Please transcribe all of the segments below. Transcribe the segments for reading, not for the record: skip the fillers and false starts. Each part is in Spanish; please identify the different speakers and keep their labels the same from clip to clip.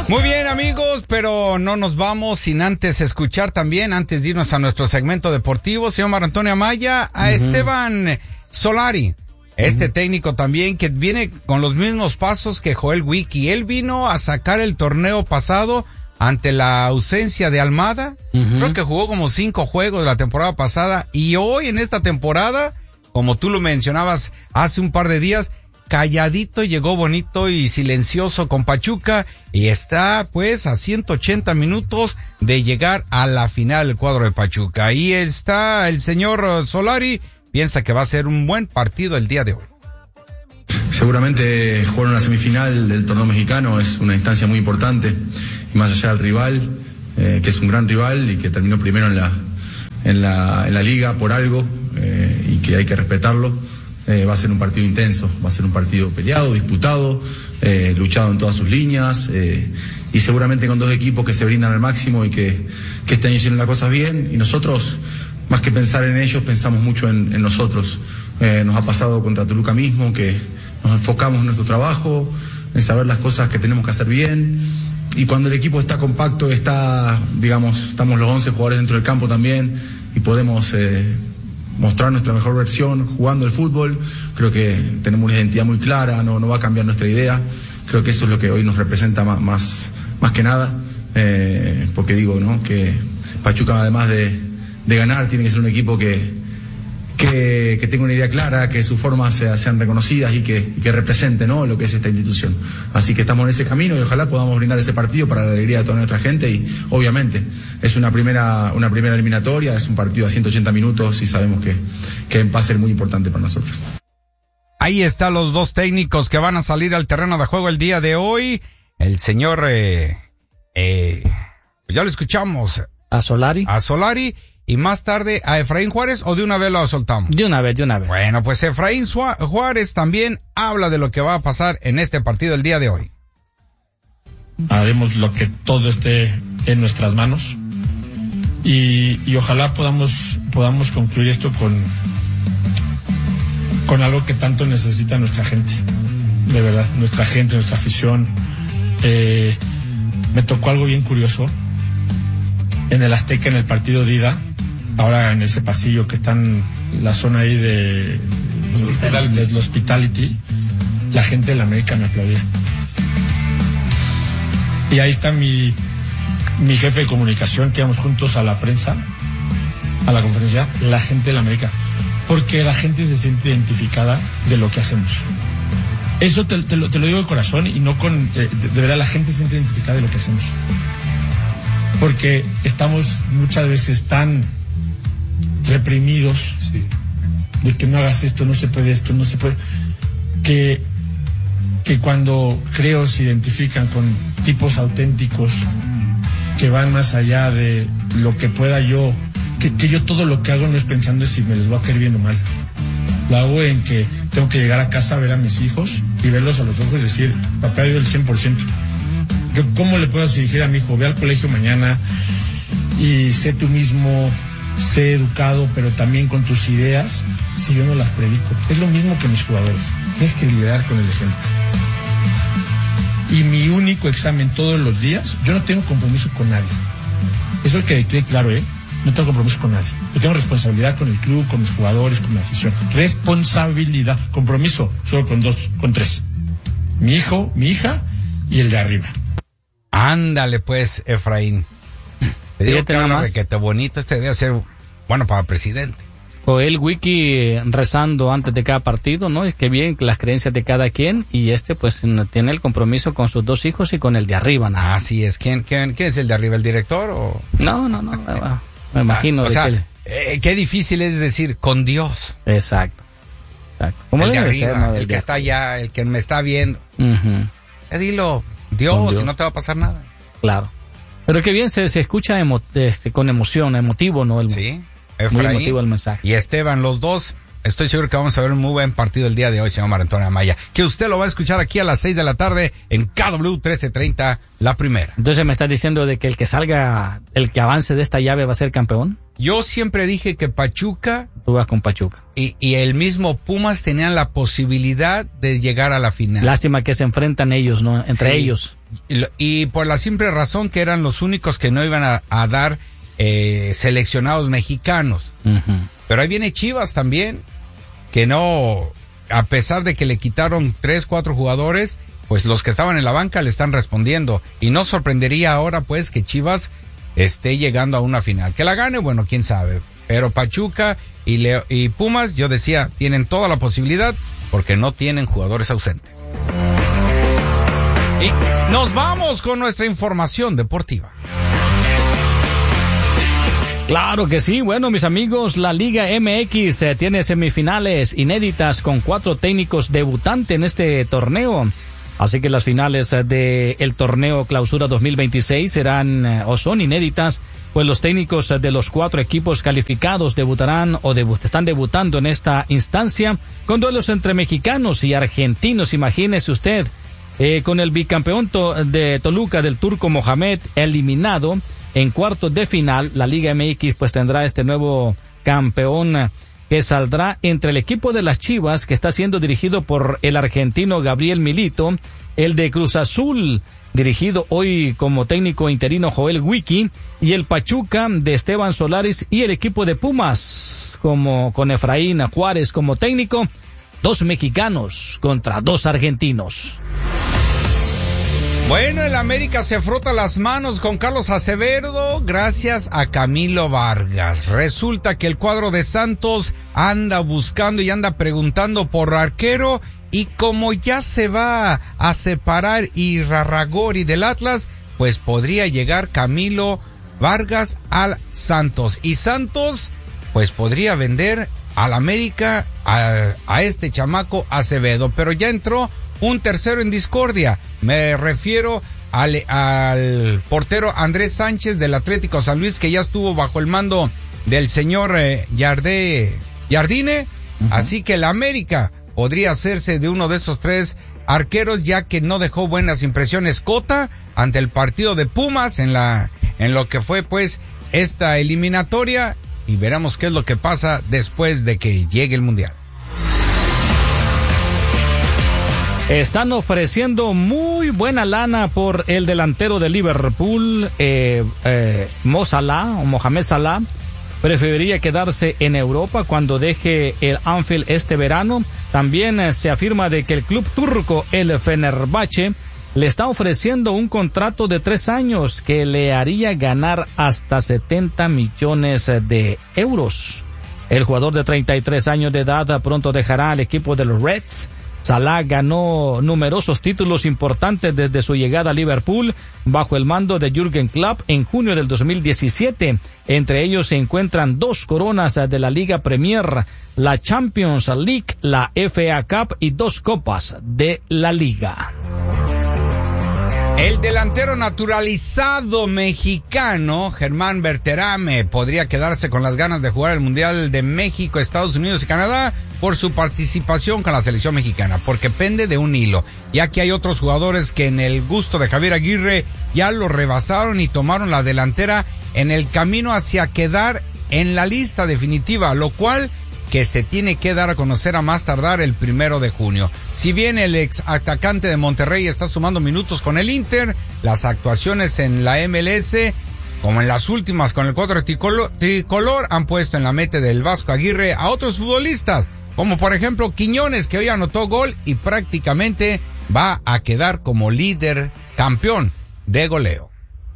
Speaker 1: Muy bien, amigos, pero no nos vamos sin antes escuchar también, antes de irnos a nuestro segmento deportivo, señor Marco Antonio Amaya, a Esteban Solari. Este técnico también que viene con los mismos pasos que Joel Wiki. Él vino a sacar el torneo pasado ante la ausencia de Almada. Creo que jugó como 5 juegos de la temporada pasada. Y hoy en esta temporada, como tú lo mencionabas hace un par de días, calladito, llegó bonito y silencioso con Pachuca. Y está pues a 180 minutos de llegar a la final del cuadro de Pachuca. Ahí está el señor Solari. Piensa que va a ser un buen partido el día de hoy.
Speaker 2: Seguramente jugar una semifinal del torneo mexicano es una instancia muy importante, y más allá del rival, que es un gran rival y que terminó primero en la liga por algo, y que hay que respetarlo, va a ser un partido intenso, va a ser un partido peleado, disputado, luchado en todas sus líneas, y seguramente con dos equipos que se brindan al máximo y que este año hicieron las cosas bien, y nosotros, más que pensar en ellos, pensamos mucho en nosotros. Nos ha pasado contra Toluca mismo, que nos enfocamos en nuestro trabajo, en saber las cosas que tenemos que hacer bien, y cuando el equipo está compacto, estamos los 11 jugadores dentro del campo también, y podemos mostrar nuestra mejor versión jugando el fútbol. Creo que tenemos una identidad muy clara, no va a cambiar nuestra idea. Creo que eso es lo que hoy nos representa más que nada, porque digo, ¿no?, que Pachuca, además de ganar, tiene que ser un equipo que tenga una idea clara, que sus formas sean reconocidas y que represente, ¿no?, lo que es esta institución. Así que estamos en ese camino y ojalá podamos brindar ese partido para la alegría de toda nuestra gente. Y obviamente es una primera eliminatoria, es un partido a 180 minutos y sabemos que va a ser muy importante para nosotros.
Speaker 1: Ahí están los dos técnicos que van a salir al terreno de juego el día de hoy. El señor, ya lo escuchamos. A Solari. Y más tarde a Efraín Juárez, ¿o de una vez lo soltamos?
Speaker 3: De una vez.
Speaker 1: Bueno, pues Efraín Juárez también habla de lo que va a pasar en este partido el día de hoy.
Speaker 4: Haremos lo que todo esté en nuestras manos y ojalá podamos concluir esto con algo que tanto necesita nuestra gente, de verdad, nuestra gente, nuestra afición. Me tocó algo bien curioso en el Azteca, en el partido de ida. Ahora en ese pasillo que está en la zona ahí del Hospitality, la gente de la América me aplaudía. Y ahí está mi jefe de comunicación, que íbamos juntos a la prensa, a la conferencia, la gente de la América. Porque la gente se siente identificada de lo que hacemos. Eso te lo digo de corazón y no con... de verdad, la gente se siente identificada de lo que hacemos. Porque estamos muchas veces tan reprimidos, sí, de que no hagas esto, no se puede, que cuando creo se identifican con tipos auténticos que van más allá de lo que pueda yo, que yo todo lo que hago no es pensando en si me les va a caer bien o mal. Lo hago en que tengo que llegar a casa a ver a mis hijos y verlos a los ojos y decir, papá dio el 100%. Yo, ¿cómo le puedo exigir a mi hijo, ve al colegio mañana y sé tú mismo, sé educado, pero también con tus ideas, si yo no las predico? Es lo mismo que mis jugadores. Tienes que liderar con el ejemplo. Y mi único examen todos los días, yo no tengo compromiso con nadie. Eso es que quede claro, no tengo compromiso con nadie. Yo tengo responsabilidad con el club, con mis jugadores, con mi afición. Responsabilidad. Compromiso solo con 3. Mi hijo, mi hija y el de arriba.
Speaker 1: Ándale pues, Efraín. Te digo que habla requete bonito, debe ser bueno para presidente.
Speaker 3: Joel Wiki rezando antes de cada partido, ¿no? Es que bien las creencias de cada quien, y pues tiene el compromiso con sus 2 hijos y con el de arriba, ¿no?
Speaker 1: Así es. ¿Quién es el de arriba? ¿El director o...?
Speaker 3: No. Me imagino.
Speaker 1: O sea, qué difícil es decir con Dios.
Speaker 3: Exacto.
Speaker 1: El de arriba, el que está allá, el que me está viendo. Dilo, Dios, y no te va a pasar nada.
Speaker 3: Claro. Pero qué bien se escucha con emoción, emotivo, ¿no?
Speaker 1: Sí,
Speaker 3: Efraín, muy emotivo el mensaje.
Speaker 1: Y Esteban, los dos estoy seguro que vamos a ver un muy buen partido el día de hoy, señor Marantonio Amaya, que usted lo va a escuchar aquí a las 6 de la tarde en KW 1330, la primera.
Speaker 3: Entonces me estás diciendo de que el que salga, el que avance de esta llave va a ser campeón.
Speaker 1: Yo siempre dije que Pachuca...
Speaker 3: Tú vas con Pachuca.
Speaker 1: Y el mismo Pumas tenían la posibilidad de llegar a la final.
Speaker 3: Lástima que se enfrentan ellos, ¿no? Entre ellos.
Speaker 1: Y por la simple razón que eran los únicos que no iban a dar seleccionados mexicanos.
Speaker 3: Uh-huh.
Speaker 1: Pero ahí viene Chivas también, que no, a pesar de que le quitaron 3-4 jugadores, pues los que estaban en la banca le están respondiendo. Y no sorprendería ahora pues que Chivas esté llegando a una final. Que la gane, bueno, quién sabe. Pero Pachuca y Pumas, yo decía, tienen toda la posibilidad porque no tienen jugadores ausentes. Y nos vamos con nuestra información deportiva.
Speaker 3: Claro que sí. Bueno, mis amigos, la Liga MX tiene semifinales inéditas con 4 técnicos debutantes en este torneo. Así que las finales del torneo Clausura 2026 serán o son inéditas, pues los técnicos de los 4 equipos calificados debutarán están debutando en esta instancia con duelos entre mexicanos y argentinos. Imagínese usted, con el bicampeón de Toluca del Turco Mohamed eliminado en cuartos de final, la Liga MX pues tendrá este nuevo campeón que saldrá entre el equipo de las Chivas, que está siendo dirigido por el argentino Gabriel Milito, el de Cruz Azul, dirigido hoy como técnico interino Joel Wiki, y el Pachuca de Esteban Solaris, y el equipo de Pumas, como con Efraín Juárez como técnico, 2 mexicanos contra 2 argentinos.
Speaker 1: Bueno, el América se frota las manos con Carlos Acevedo gracias a Camilo Vargas. Resulta que el cuadro de Santos anda buscando y anda preguntando por arquero, y como ya se va a separar Irarrágorri del Atlas, pues podría llegar Camilo Vargas al Santos. Y Santos pues podría vender al América a este chamaco Acevedo, pero ya entró un tercero en discordia. Me refiero al portero Andrés Sánchez del Atlético San Luis, que ya estuvo bajo el mando del señor Jardine. Uh-huh. Así que el América podría hacerse de uno de esos 3 arqueros, ya que no dejó buenas impresiones Cota ante el partido de Pumas en lo que fue pues esta eliminatoria, y veremos qué es lo que pasa después de que llegue el Mundial.
Speaker 3: Están ofreciendo muy buena lana por el delantero de Liverpool, Mohamed Salah. Preferiría quedarse en Europa cuando deje el Anfield este verano. También se afirma de que el club turco, el Fenerbahce, le está ofreciendo un contrato de 3 años que le haría ganar hasta 70 millones de euros. El jugador de 33 años de edad pronto dejará al equipo de los Reds. Salah ganó numerosos títulos importantes desde su llegada a Liverpool bajo el mando de Jürgen Klopp en junio del 2017. Entre ellos se encuentran 2 coronas de la Liga Premier, la Champions League, la FA Cup y 2 copas de la Liga.
Speaker 1: El delantero naturalizado mexicano, Germán Berterame, podría quedarse con las ganas de jugar el Mundial de México, Estados Unidos y Canadá por su participación con la selección mexicana, porque pende de un hilo. Y aquí hay otros jugadores que en el gusto de Javier Aguirre ya lo rebasaron y tomaron la delantera en el camino hacia quedar en la lista definitiva, lo cual que se tiene que dar a conocer a más tardar el 1 de junio. Si bien el ex atacante de Monterrey está sumando minutos con el Inter, las actuaciones en la MLS, como en las últimas con el cuadro tricolor, han puesto en la mente del Vasco Aguirre a otros futbolistas, como por ejemplo Quiñones, que hoy anotó gol y prácticamente va a quedar como líder campeón de goleo.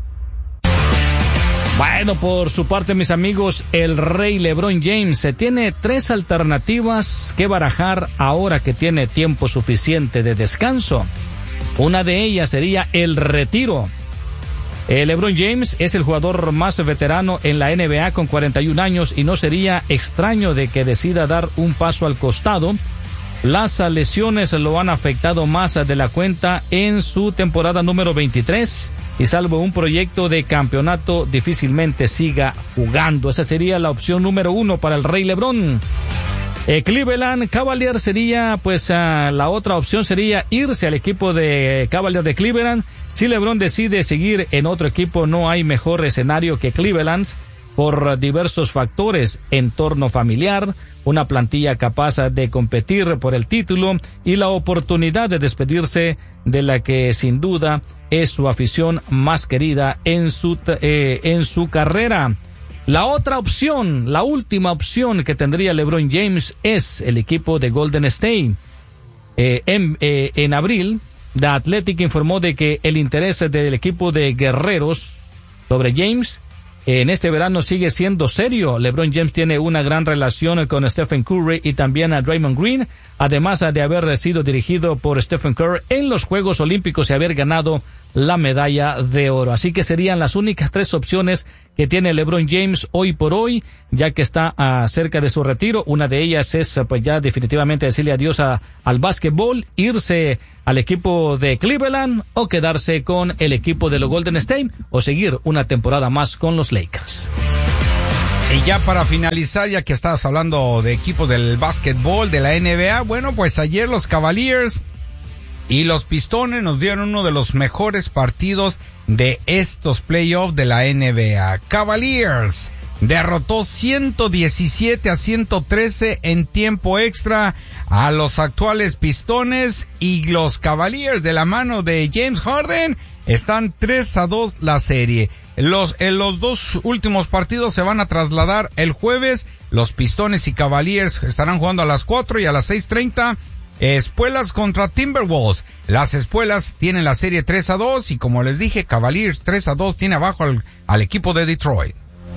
Speaker 3: Bueno, por su parte, mis amigos, el rey LeBron James tiene 3 alternativas que barajar ahora que tiene tiempo suficiente de descanso. Una de ellas sería el retiro. LeBron James es el jugador más veterano en la NBA con 41 años y no sería extraño de que decida dar un paso al costado. Las lesiones lo han afectado más de la cuenta en su temporada número 23 y salvo un proyecto de campeonato difícilmente siga jugando. Esa sería la opción número 1 para el rey LeBron. Cleveland Cavaliers sería, pues, la otra opción sería irse al equipo de Cavaliers de Cleveland. Si LeBron decide seguir en otro equipo, no hay mejor escenario que Cleveland por diversos factores: entorno familiar, una plantilla capaz de competir por el título y la oportunidad de despedirse de la que sin duda es su afición más querida en su carrera. La otra opción, la última opción que tendría LeBron James es el equipo de Golden State. En abril, The Athletic informó de que el interés del equipo de Guerreros sobre James en este verano sigue siendo serio. LeBron James tiene una gran relación con Stephen Curry y también a Draymond Green, además de haber sido dirigido por Stephen Curry en los Juegos Olímpicos y haber ganado la medalla de oro. Así que serían las únicas 3 opciones que tiene LeBron James hoy por hoy, ya que está cerca de su retiro. Una de ellas es, pues, ya definitivamente decirle adiós al básquetbol, irse al equipo de Cleveland o quedarse con el equipo de los Golden State o seguir una temporada más con los Lakers.
Speaker 1: Y ya para finalizar, ya que estabas hablando de equipos del básquetbol de la NBA, bueno, pues ayer los Cavaliers y los Pistones nos dieron uno de los mejores partidos de estos playoffs de la NBA. Cavaliers derrotó 117-113 en tiempo extra a los actuales Pistones, y los Cavaliers, de la mano de James Harden, están 3-2 la serie. Los 2 últimos partidos se van a trasladar el jueves. Los Pistones y Cavaliers estarán jugando a las 4 y a las 6:30. Espuelas contra Timberwolves. Las Espuelas tienen la serie 3-2 y, como les dije, Cavaliers 3-2 tiene abajo al equipo de Detroit.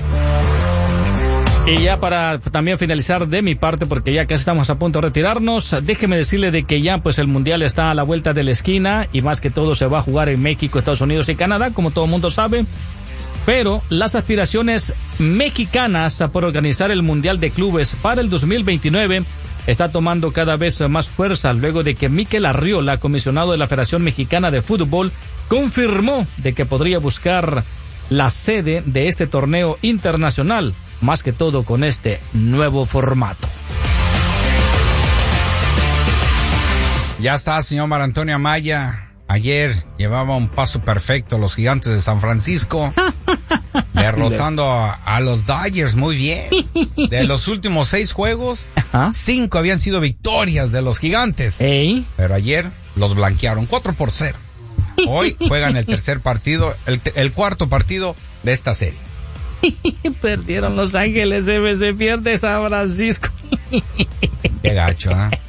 Speaker 3: Y ya para también finalizar de mi parte, porque ya casi estamos a punto de retirarnos, déjeme decirle de que ya pues el Mundial está a la vuelta de la esquina y más que todo se va a jugar en México, Estados Unidos y Canadá, como todo el mundo sabe. Pero las aspiraciones mexicanas por organizar el Mundial de Clubes para el 2029 está tomando cada vez más fuerza luego de que Mikel Arriola, comisionado de la Federación Mexicana de Fútbol, confirmó de que podría buscar la sede de este torneo internacional, más que todo con este nuevo formato.
Speaker 1: Ya está, señor Mar Antonio Amaya. Ayer llevaba un paso perfecto los Gigantes de San Francisco, derrotando a los Dodgers muy bien. De los últimos 6 juegos, 5 habían sido victorias de los Gigantes. Pero ayer los blanquearon 4-0. Hoy juegan el tercer partido, el cuarto partido de esta serie.
Speaker 3: Perdieron Los Ángeles FC, pierde San Francisco.
Speaker 1: Qué gacho, ¿eh?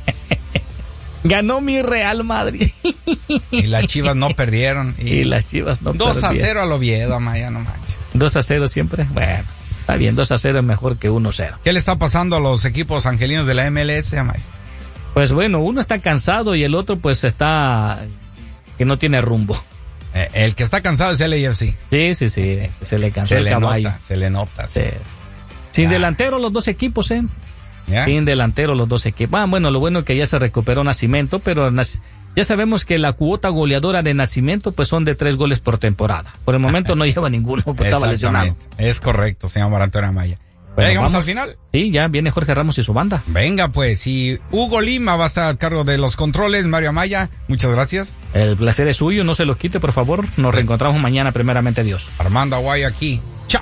Speaker 3: Ganó mi Real Madrid.
Speaker 1: Y las Chivas no perdieron.
Speaker 3: Y las Chivas no
Speaker 1: 2-0
Speaker 3: perdieron.
Speaker 1: al Oviedo, Amaya, no manches.
Speaker 3: 2-0 siempre. Bueno, está bien, 2-0 es mejor que 1-0.
Speaker 1: ¿Qué le está pasando a los equipos angelinos de la MLS, Amaya?
Speaker 3: Pues bueno, uno está cansado y el otro pues está que no tiene rumbo.
Speaker 1: El que está cansado es el AFC.
Speaker 3: Sí, se le cansó el caballo.
Speaker 1: Se le nota. Sí.
Speaker 3: Sin delantero los dos equipos,
Speaker 1: ¿Ya?
Speaker 3: Sin delantero los dos equipos. Bueno, lo bueno es que ya se recuperó Nacimiento, pero ya sabemos que la cuota goleadora de Nacimiento pues son de 3 goles por temporada. Por el momento no lleva ninguno porque estaba lesionado.
Speaker 1: Es correcto, señor Mar Antonio Amaya.
Speaker 3: Bueno,
Speaker 1: llegamos al final.
Speaker 3: Sí, ya viene Jorge Ramos y su banda.
Speaker 1: Venga pues, y Hugo Lima va a estar a cargo de los controles. Mario Amaya, muchas gracias.
Speaker 3: El placer es suyo, no se lo quite, por favor. Nos reencontramos mañana, primeramente Dios.
Speaker 1: Armando Aguayo aquí. Chao.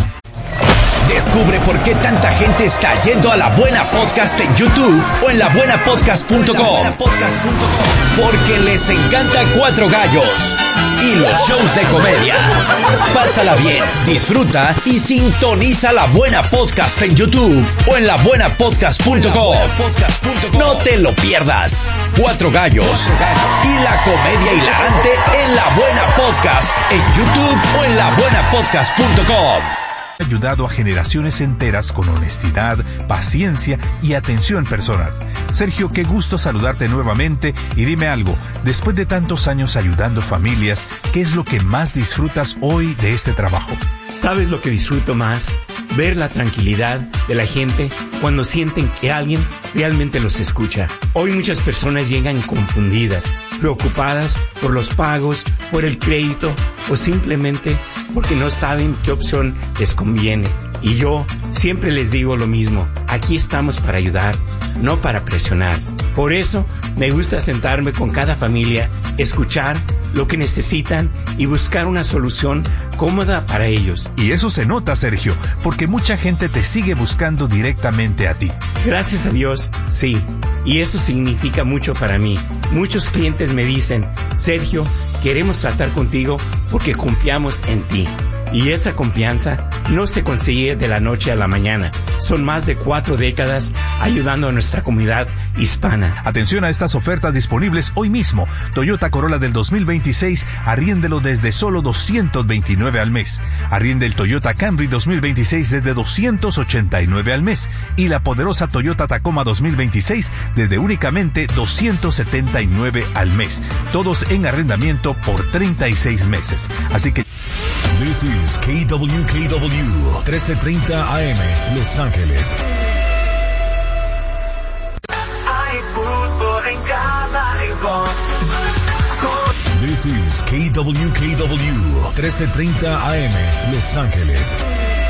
Speaker 5: Descubre por qué tanta gente está yendo a La Buena Podcast en YouTube o en labuenapodcast.com. Porque les encanta Cuatro Gallos y los shows de comedia. Pásala bien, disfruta y sintoniza La Buena Podcast en YouTube o en labuenapodcast.com. No te lo pierdas. Cuatro Gallos y la comedia hilarante en La Buena Podcast en YouTube o en labuenapodcast.com.
Speaker 6: Ayudado a generaciones enteras con honestidad, paciencia y atención personal. Sergio, qué gusto saludarte nuevamente y dime algo, después de tantos años ayudando familias, ¿qué es lo que más disfrutas hoy de este trabajo?
Speaker 7: ¿Sabes lo que disfruto más? Ver la tranquilidad de la gente cuando sienten que alguien realmente los escucha. Hoy muchas personas llegan confundidas, preocupadas por los pagos, por el crédito o simplemente porque no saben qué opción les conviene. Y yo siempre les digo lo mismo, aquí estamos para ayudar. no para presionar. Por eso me gusta sentarme con cada familia, escuchar lo que necesitan y buscar una solución cómoda para ellos.
Speaker 6: Y eso se nota, Sergio, porque mucha gente te sigue buscando directamente a ti.
Speaker 7: Gracias a Dios, sí. Y eso significa mucho para mí. Muchos clientes me dicen, Sergio, queremos tratar contigo porque confiamos en ti. Y esa confianza no se consigue de la noche a la mañana. Son más de 4 décadas ayudando a nuestra comunidad hispana.
Speaker 6: Atención a estas ofertas disponibles hoy mismo. Toyota Corolla del 2026, arriéndelo desde solo $229 al mes. Arriende el Toyota Camry 2026 desde $289 al mes. Y la poderosa Toyota Tacoma 2026 desde únicamente $279 al mes. Todos en arrendamiento por 36 meses. Así que...
Speaker 8: This is KWKW 1330 AM, Los Ángeles.
Speaker 9: Hay fútbol en cada rincón.
Speaker 8: This is KWKW 1330 AM, Los Ángeles.